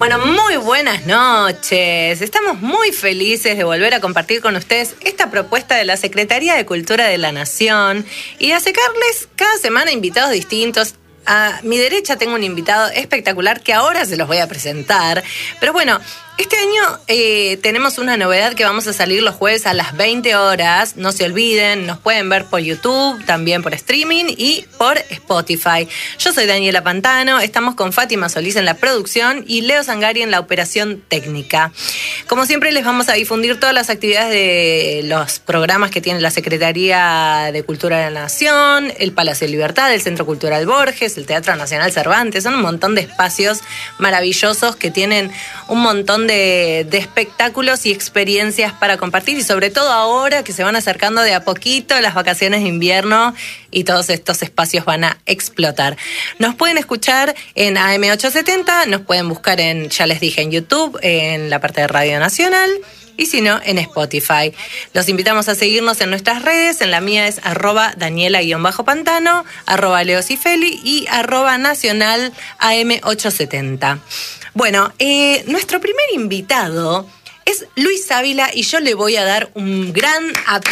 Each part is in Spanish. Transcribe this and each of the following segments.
Bueno, muy buenas noches. Estamos muy felices de volver a compartir con ustedes esta propuesta de la Secretaría de Cultura de la Nación y de acercarles cada semana invitados distintos. A mi derecha tengo un invitado espectacular que ahora se los voy a presentar. Pero bueno, este año tenemos una novedad que vamos a salir los jueves a las 20 horas. No se olviden, nos pueden ver por YouTube, también por streaming y por Spotify. Yo soy Daniela Pantano, estamos con Fátima Solís en la producción y Leo Zangari en la operación técnica. Como siempre les vamos a difundir todas las actividades de los programas que tiene la Secretaría de Cultura de la Nación, el Palacio de Libertad, el Centro Cultural Borges, el Teatro Nacional Cervantes. Son un montón de espacios maravillosos que tienen un montón de espectáculos y experiencias para compartir, y sobre todo ahora que se van acercando de a poquito las vacaciones de invierno y todos estos espacios van a explotar. Nos pueden escuchar en AM870, nos pueden buscar ya les dije, en YouTube, en la parte de Radio Nacional, y si no, en Spotify. Los invitamos a seguirnos en nuestras redes. En la mía es @Daniela_Pantano, @Leocifeli y @Nacional AM870. Bueno, nuestro primer invitado es Luis Ávila y yo le voy a dar un gran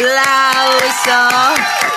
aplauso.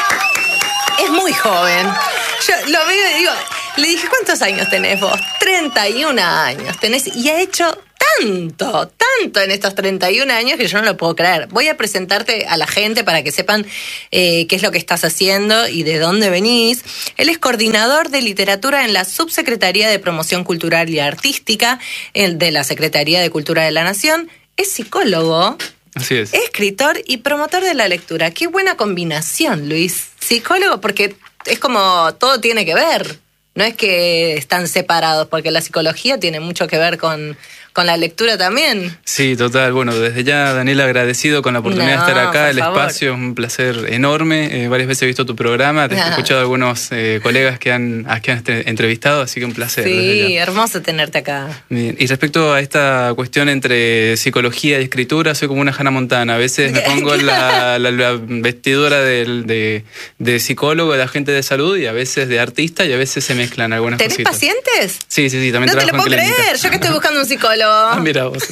Es muy joven. Yo lo veo y digo, le dije, ¿cuántos años tenés vos? 31 años tenés y ha hecho tanto en estos 31 años que yo no lo puedo creer. Voy a presentarte a la gente para que sepan qué es lo que estás haciendo y de dónde venís. Él es coordinador de literatura en la Subsecretaría de Promoción Cultural y Artística de la Secretaría de Cultura de la Nación. Es psicólogo. Así es. Escritor y promotor de la lectura. Qué buena combinación, Luis. Psicólogo, porque es como todo tiene que ver. No es que están separados, porque la psicología tiene mucho que ver con la lectura también. Sí, total. Bueno, desde ya, Daniela, agradecido con la oportunidad de estar acá. El espacio es un placer enorme. Varias veces he visto tu programa, te he escuchado a algunos colegas que han entrevistado, así que un placer. Sí, hermoso tenerte acá. Bien. Y respecto a esta cuestión entre psicología y escritura, soy como una Hannah Montana. A veces me pongo la vestidura de psicólogo, de agente de salud, y a veces de artista, y a veces se mezclan algunas cositas. ¿Tenés pacientes? Sí, también trabajo en clínica. No te lo puedo creer, yo que estoy buscando un psicólogo. Ah, mira vos.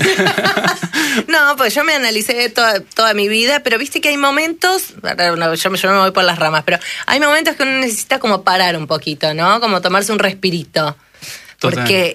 No, pues yo me analicé toda mi vida, pero viste que hay momentos, yo me voy por las ramas, pero hay momentos que uno necesita como parar un poquito, ¿no? Como tomarse un respirito. Total. Porque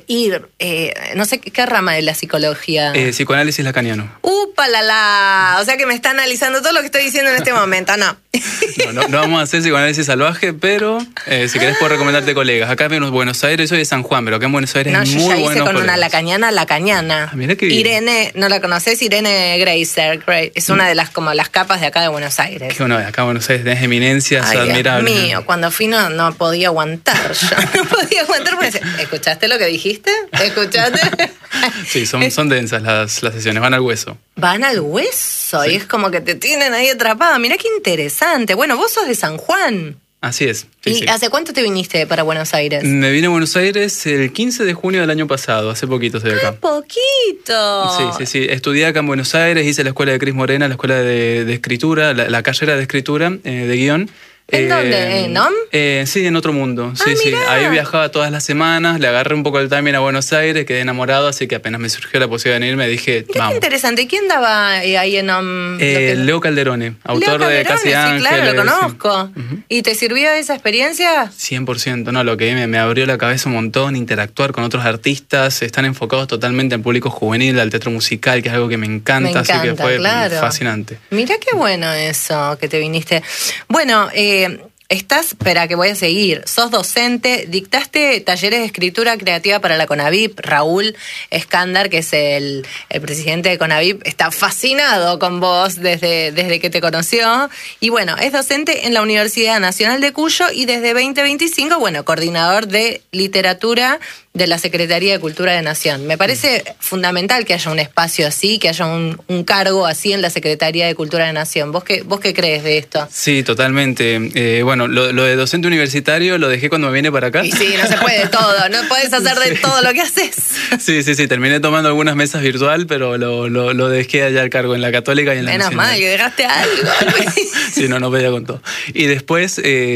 no sé qué rama de la psicología. Psicoanálisis lacaniano. ¡Upalala! O sea que me está analizando todo lo que estoy diciendo en este momento, ¿no? No vamos a hacer psicoanálisis salvaje, pero si querés puedo recomendarte colegas. Acá en Buenos Aires, soy de San Juan, pero acá en Buenos Aires es muy bueno. Yo ya hice con una lacaniana. Ah, mirá qué bien. Irene, ¿no la conocés? Irene Greiser. Es una de las capas de acá de Buenos Aires. Qué bueno, acá en Buenos Aires tenés eminencias admirables. Dios mío, cuando fui no podía aguantar. Yo no podía aguantar porque ¿escuchaste lo que dijiste? ¿Escuchaste? Sí, son densas las sesiones, van al hueso. Van al hueso, sí. Y es como que te tienen ahí atrapada. Mirá qué interesante. Bueno, vos sos de San Juan. Así es. ¿Y hace cuánto te viniste para Buenos Aires? Me vine a Buenos Aires el 15 de junio del año pasado, hace poquito estoy acá. ¡Poquito! Sí. Estudié acá en Buenos Aires, hice la escuela de Cris Morena, la escuela de escritura, la carrera de escritura, de guión. ¿En dónde? ¿En NOM? Sí, en Otro Mundo. Sí. Ahí viajaba todas las semanas, le agarré un poco el timing a Buenos Aires, quedé enamorado, así que apenas me surgió la posibilidad de venirme, dije, vamos. Qué interesante. ¿Quién daba ahí en NOM? Leo Calderone, autor de Casi Ángeles. Sí, claro, lo conozco. Sí. ¿Y te sirvió esa experiencia? 100%, no, lo que me abrió la cabeza un montón, interactuar con otros artistas, están enfocados totalmente al público juvenil, al teatro musical, que es algo que me encanta, así que fue fascinante. Mirá qué bueno eso, que te viniste. Bueno, espera que voy a seguir. Sos docente, dictaste talleres de escritura creativa para la CONAVIP. Raúl Escándar, que es el presidente de CONAVIP, está fascinado con vos desde que te conoció. Y bueno, es docente en la Universidad Nacional de Cuyo y desde 2025, coordinador de literatura de la Secretaría de Cultura de Nación. Me parece fundamental que haya un espacio así, que haya un cargo así en la Secretaría de Cultura de Nación. ¿Vos qué crees de esto? Sí, totalmente. Lo de docente universitario lo dejé cuando me vine para acá. Y sí, no se puede todo, no podés hacer de todo lo que haces. Sí, terminé tomando algunas mesas virtual, pero lo dejé allá al cargo en la Católica y en la Menos Nacional. mal que dejaste algo. Sí, no pedía con todo. Y después,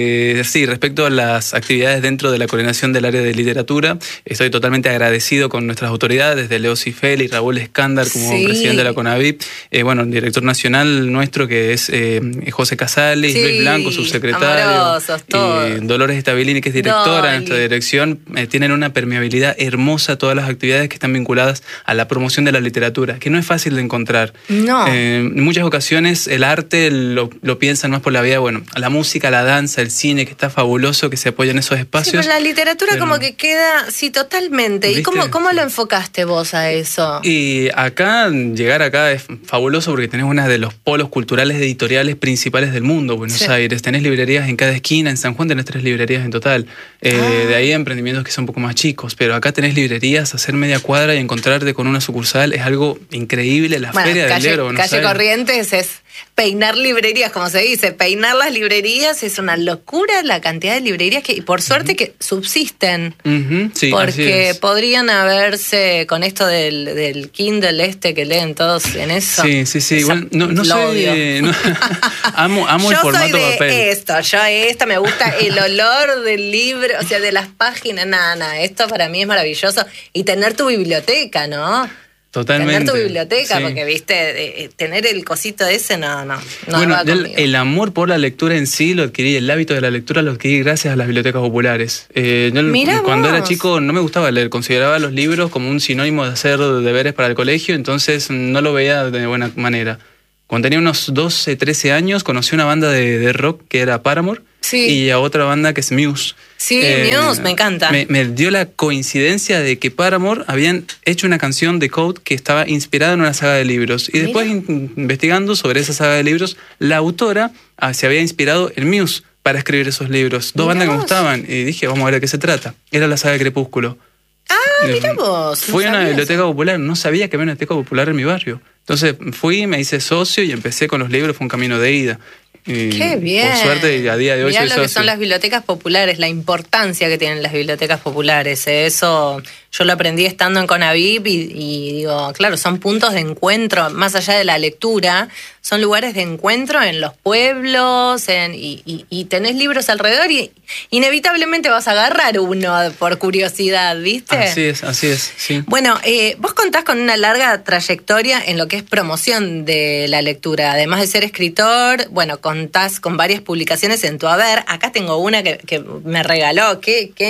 sí, respecto a las actividades dentro de la coordinación del área de literatura, estoy totalmente agradecido con nuestras autoridades, desde Leo Cifeli y Raúl Escándar como presidente de la CONAVIP, bueno, el director nacional nuestro que es José Casales, Luis Blanco, subsecretario, Dolores Stabilini, que es directora de nuestra dirección, tienen una permeabilidad hermosa a todas las actividades que están vinculadas a la promoción de la literatura, que no es fácil de encontrar. No. En muchas ocasiones el arte lo piensan más por la vía, bueno, la música, la danza, el cine, que está fabuloso que se apoya en esos espacios. Sí, pero la literatura como que queda, sí, totalmente. ¿Viste? ¿Y cómo lo enfocaste vos a eso? Y llegar acá es fabuloso porque tenés uno de los polos culturales editoriales principales del mundo, Buenos Aires. Tenés librerías en cada esquina, en San Juan tenés 3 librerías en total. De ahí emprendimientos que son un poco más chicos, pero acá tenés librerías, hacer media cuadra y encontrarte con una sucursal es algo increíble. La Feria del Libro, Buenos Aires. Calle Corrientes es peinar librerías, como se dice, peinar las librerías es una locura la cantidad de librerías que, y por suerte que subsisten, sí, porque podrían haberse, con esto del Kindle que leen todos en eso. Sí, igual no soy... amo el formato papel. Yo esto me gusta el olor del libro, o sea, de las páginas, nada, esto para mí es maravilloso. Y tener tu biblioteca, ¿no? Totalmente. Tener tu biblioteca, porque, viste, tener el cosito ese no bueno, va conmigo. El amor por la lectura en sí lo adquirí, el hábito de la lectura lo adquirí gracias a las bibliotecas populares. Cuando era chico no me gustaba leer, consideraba los libros como un sinónimo de hacer deberes para el colegio, entonces no lo veía de buena manera. Cuando tenía unos 12, 13 años, conocí una banda de rock que era Paramore, y a otra banda que es Muse. Sí, Muse, me encanta. Me dio la coincidencia de que Paramore habían hecho una canción de Code que estaba inspirada en una saga de libros. Y después, investigando sobre esa saga de libros, la autora se había inspirado en Muse para escribir esos libros. Dos bandas que me gustaban. Y dije, vamos a ver de qué se trata. Era la saga de Crepúsculo. Mira vos. Fui a una biblioteca popular, no sabía que había una biblioteca popular en mi barrio. Entonces fui, me hice socio y empecé con los libros, fue un camino de ida. ¡Qué bien! Por suerte, a día de hoy mirá soy lo socio. Que son las bibliotecas populares, la importancia que tienen las bibliotecas populares. Eso yo lo aprendí estando en CONAVIP y digo, claro, son puntos de encuentro, más allá de la lectura, son lugares de encuentro en los pueblos, y tenés libros alrededor y inevitablemente vas a agarrar uno por curiosidad, ¿viste? Así es, sí. Bueno, vos contás con una larga trayectoria en lo que es promoción de la lectura. Además de ser escritor, bueno, contás con varias publicaciones en tu haber. Acá tengo una que me regaló,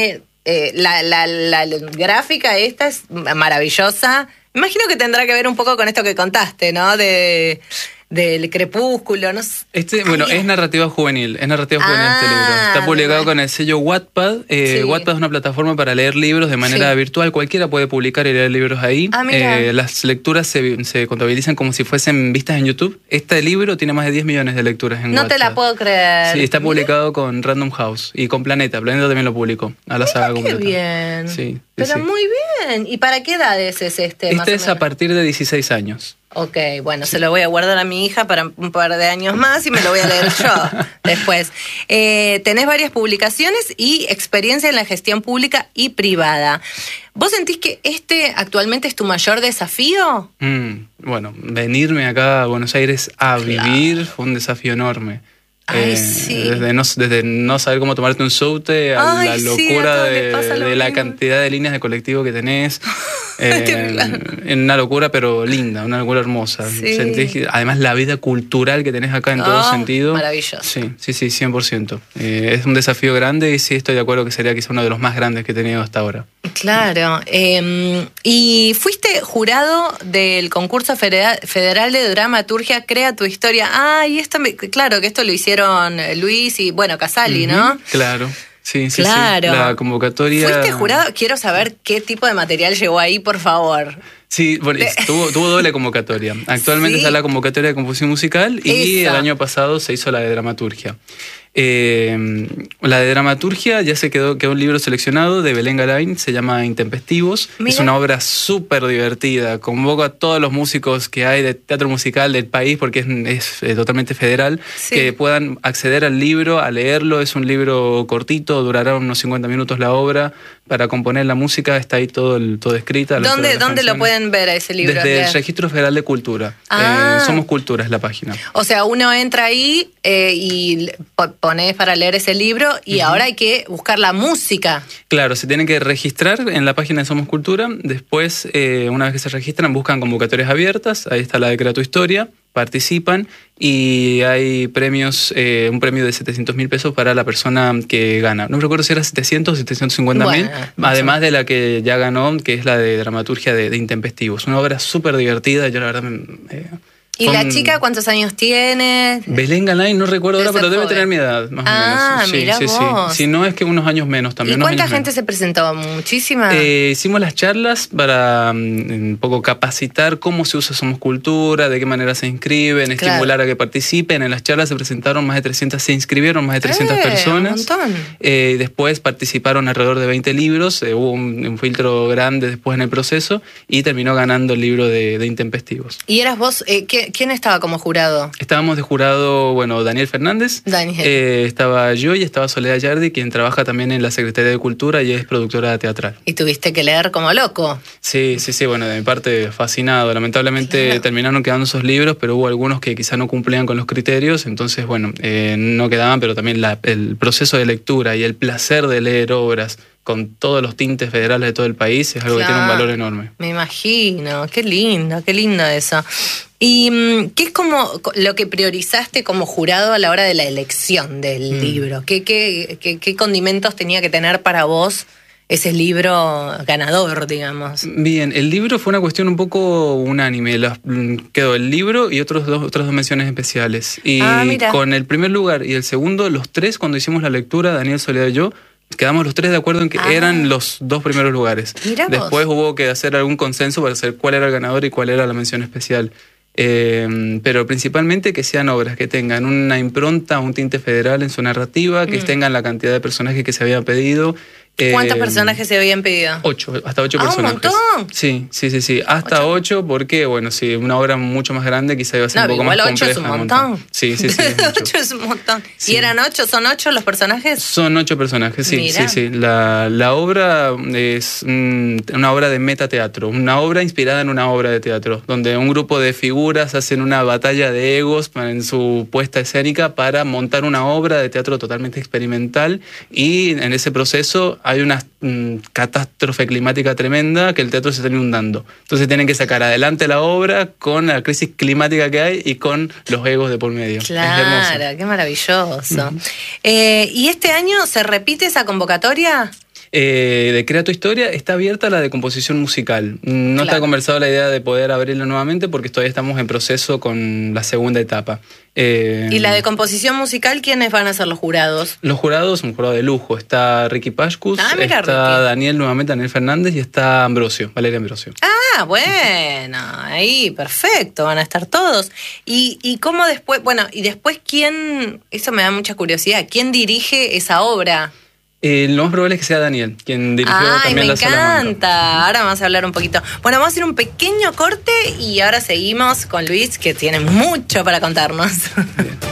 la gráfica esta es maravillosa. Me imagino que tendrá que ver un poco con esto que contaste, ¿no? Del Crepúsculo, no sé. Es narrativa juvenil este libro. Está publicado con el sello Wattpad. Wattpad es una plataforma para leer libros de manera virtual. Cualquiera puede publicar y leer libros ahí. Las lecturas se contabilizan como si fuesen vistas en YouTube. Este libro tiene más de 10 millones de lecturas en Wattpad. No te la puedo creer. Sí, está publicado con Random House y con Planeta. Planeta también lo publicó a la saga completa. ¡Qué bien! Sí, pero muy bien. ¿Y para qué edades es este? Este es a partir de 16 años. Ok, bueno, se lo voy a guardar a mi hija para un par de años más y me lo voy a leer yo después. Tenés varias publicaciones y experiencia en la gestión pública y privada. ¿Vos sentís que actualmente es tu mayor desafío? Bueno, venirme acá a Buenos Aires a vivir fue un desafío enorme. Sí. Desde no saber cómo tomarte un subte a la locura de la cantidad de líneas de colectivo que tenés. Una locura pero linda, una locura hermosa. Sentís además la vida cultural que tenés acá en todo sentido. Maravilloso. Sí, 100%. Es un desafío grande y sí estoy de acuerdo que sería quizá uno de los más grandes que he tenido hasta ahora. Claro. Y fuiste jurado del concurso federal de dramaturgia Crea tu Historia. Claro que esto lo hicieron Luis y, bueno, Casali, ¿no? Claro. Sí. Claro. La convocatoria... ¿Fuiste jurado? Quiero saber qué tipo de material llegó ahí, por favor. Sí, bueno, tuvo doble convocatoria. Actualmente está la convocatoria de composición musical y el año pasado se hizo la de dramaturgia. La de dramaturgia ya quedó un libro seleccionado de Belén Garain, se llama Intempestivos. Mira. Es una obra súper divertida. Convoco a todos los músicos que hay de teatro musical del país, porque es totalmente federal, que puedan acceder al libro, a leerlo. Es un libro cortito, durará unos 50 minutos la obra, para componer la música, está ahí todo escrito. ¿Dónde lo pueden ver a ese libro? Desde el Registro Federal de Cultura. Somos Cultura es la página. O sea, uno entra ahí y pones para leer ese libro y ahora hay que buscar la música. Claro, se tienen que registrar en la página de Somos Cultura. Después, una vez que se registran, buscan convocatorias abiertas. Ahí está la de Crea tu Historia. Participan y hay premios, un premio de 700.000 pesos para la persona que gana. No me recuerdo si era 700 o 750.000, además de la que ya ganó, que es la de dramaturgia de Intempestivos. Una obra súper divertida, yo la verdad ¿Y la chica cuántos años tiene? Belén Galay, no recuerdo ahora, pero debe tener mi edad, más o menos. Mirá vos. Si no, es que unos años menos también. ¿Y cuánta gente se presentó? ¿Muchísima? Hicimos las charlas para un poco capacitar cómo se usa Somos Cultura, de qué manera se inscriben, estimular a que participen. En las charlas se inscribieron más de 300 personas. Un montón. Después participaron alrededor de 20 libros, hubo un filtro grande después en el proceso y terminó ganando el libro de Intempestivos. ¿Y eras vos? ¿Quién estaba como jurado? Estábamos de jurado, Daniel Fernández. Estaba yo y estaba Soledad Yardi, quien trabaja también en la Secretaría de Cultura y es productora teatral. ¿Y tuviste que leer como loco? Sí, de mi parte fascinado. Lamentablemente terminaron quedando esos libros, pero hubo algunos que quizá no cumplían con los criterios, entonces no quedaban, pero también el proceso de lectura y el placer de leer obras con todos los tintes federales de todo el país es algo que tiene un valor enorme. Me imagino, qué lindo eso. ¿Y qué es como lo que priorizaste como jurado a la hora de la elección del libro? ¿Qué condimentos tenía que tener para vos ese libro ganador, digamos? Bien, el libro fue una cuestión un poco unánime. Quedó el libro y otras dos menciones especiales. Y con el primer lugar y el segundo, los tres, cuando hicimos la lectura, Daniel, Soledad y yo, quedamos los tres de acuerdo en que eran los dos primeros lugares. Después hubo que hacer algún consenso para saber cuál era el ganador y cuál era la mención especial. Pero principalmente que sean obras que tengan una impronta, un tinte federal en su narrativa, que tengan la cantidad de personajes que se habían pedido. ¿Cuántos personajes se habían pedido? 8, hasta 8 personajes. ¿Un montón? Sí, hasta 8 porque, una obra mucho más grande quizá iba a ser un poco más compleja. 8 es un montón. Sí. 8 es un montón. Sí. ¿Y eran 8? ¿Son 8 los personajes? Son 8 personajes, sí. La obra es una obra de metateatro, una obra inspirada en una obra de teatro, donde un grupo de figuras hacen una batalla de egos en su puesta escénica para montar una obra de teatro totalmente experimental y en ese proceso hay una catástrofe climática tremenda que el teatro se está inundando. Entonces tienen que sacar adelante la obra con la crisis climática que hay y con los egos de por medio. Claro, qué maravilloso. ¿Y este año se repite esa convocatoria? De Crea tu Historia está abierta la de composición musical. No está conversada la idea de poder abrirla nuevamente porque todavía estamos en proceso con la segunda etapa. ¿Y la de composición musical quiénes van a ser los jurados? Los jurados, un jurado de lujo. Está Ricky Pashkus, está Ricky. Daniel Fernández y está Valeria Ambrosio. Bueno, ahí, perfecto, van a estar todos. ¿Y cómo después, y después quién, eso me da mucha curiosidad, quién dirige esa obra? Lo más probable es que sea Daniel, quien dirigió también la Salamanca. Me encanta. Ahora vamos a hablar un poquito. Bueno, vamos a hacer un pequeño corte y ahora seguimos con Luis, que tiene mucho para contarnos. Bien.